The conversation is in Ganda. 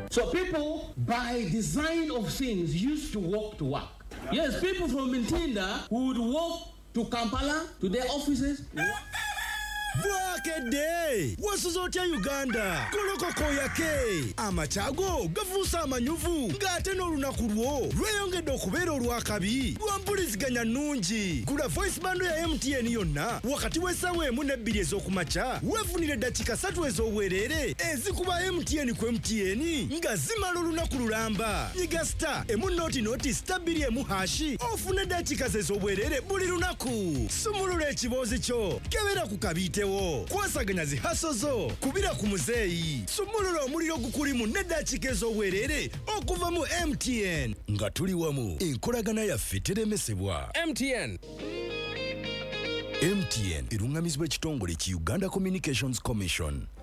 So people, by design of things, used to walk to work. Yes, people from Ntinda who would walk to Kampala, to their offices. Bwakede wasuzotya Uganda kolokoko yake amachago gafuusa amanyuvu ng'ate n'olunaku lwo lweyongedde okubeera olwakabi lwampuliziganya nnungi. Gula voice bando ya MTN yonna wakati w'essaawa emu n'ebbiri ez'okumakya weefunire eddakiika 3 ez'obwereere ezikuba MTN ku MTN nga zimala olunaku lulamba. Nyiga star emu nooti star 2 hashi ofune eddakiika ze ez'obwereere buli lunaku. Sumulula ekiboozi kyo kebera ku kabitewo kwasaganya zihaso zo kubira ku muzeeyi. Sumulula omuliro gukulimu n'eddakiika ez'obwereere okuva mu MTN nga tuli wamu enkolagana yaffe teremesebwa. MTN erungamizibwa ekitongole ki Uganda Communications Commission.